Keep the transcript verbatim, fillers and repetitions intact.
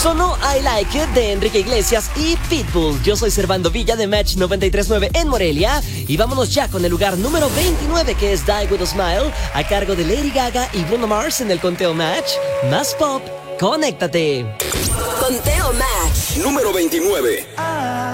Sonó I Like It de Enrique Iglesias y Pitbull. Yo soy Servando Villa de Match noventa y tres punto nueve en Morelia. Y vámonos ya con el lugar número veintinueve, que es Die With A Smile, a cargo de Lady Gaga y Bruno Mars en el conteo Match. Más pop, conéctate. Conteo Match número veintinueve.